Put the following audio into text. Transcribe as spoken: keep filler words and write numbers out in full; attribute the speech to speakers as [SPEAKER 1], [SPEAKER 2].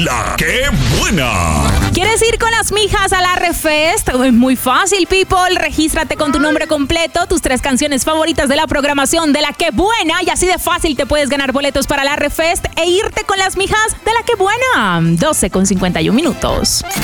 [SPEAKER 1] La ¡Qué Buena!
[SPEAKER 2] ¿Quieres ir con las mijas a la Refest? Es muy fácil, people. Regístrate con tu nombre completo, tus tres canciones favoritas de la programación de La ¡Qué Buena, y así de fácil te puedes ganar boletos para la Refest e irte con las mijas de La ¡Qué Buena. doce con cincuenta y un minutos.